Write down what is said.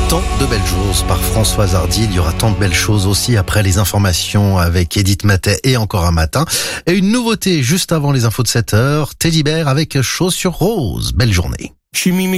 Tant de belles choses par Françoise Hardy. Il y aura tant de belles choses aussi après les informations avec Edith Matet et encore un matin. Et une nouveauté juste avant les infos de 7h. Teddy Bear avec Chaussures Roses. Belle journée.